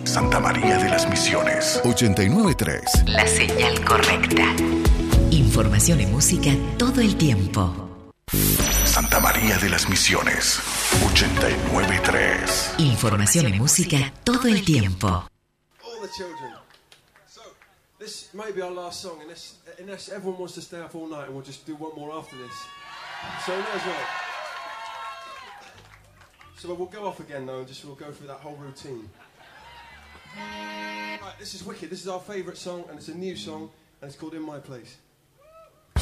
Santa María de las Misiones. 89.3. La señal correcta. Información y música todo el tiempo. Santa María de las Misiones. 89.3. Información y música todo el tiempo. All the children. So, this may be our last song, unless everyone wants to stay up all night, and we'll just do one more after this. So, may as well. So we'll go off again though, and we'll go through that whole routine. Right, this is wicked. This is our favourite song, and it's a new song, and it's called In My Place.